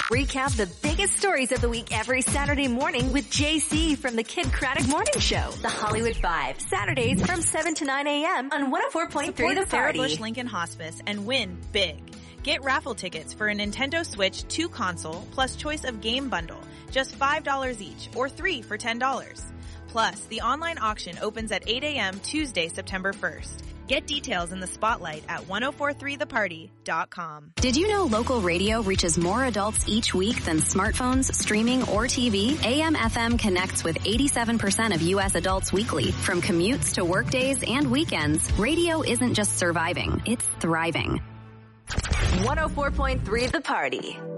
Recap the biggest stories of the week every Saturday morning with JC from the Kid Craddock Morning Show. The Hollywood Five. Saturdays from 7 to 9 a.m. on 104.3 The Party. Sarah Bush Lincoln Hospice and win big. Get raffle tickets for a Nintendo Switch 2 console plus choice of game bundle. Just $5 each or 3 for $10. Plus, the online auction opens at 8 a.m. Tuesday, September 1st. Get details in the spotlight at 1043theparty.com. Did you know local radio reaches more adults each week than smartphones, streaming, or TV? AM/FM connects with 87% of U.S. adults weekly. From commutes to workdays and weekends, radio isn't just surviving, it's thriving. 104.3 The Party.